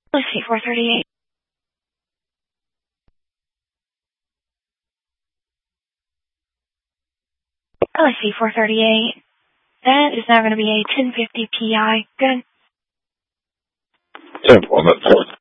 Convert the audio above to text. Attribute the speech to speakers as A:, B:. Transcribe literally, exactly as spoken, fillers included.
A: L C four thirty-eight. L C four thirty-eight. That is now going to be a ten fifty P I. Good.
B: ten, well, that's